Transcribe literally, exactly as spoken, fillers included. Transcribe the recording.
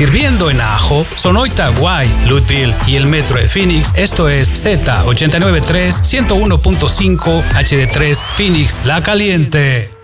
sirviendo en Ajo, Sonoita, Guay, Lutville y el Metro de Phoenix. Esto es Z ochenta y nueve punto tres, ciento uno punto cinco H D tres Phoenix, La Caliente.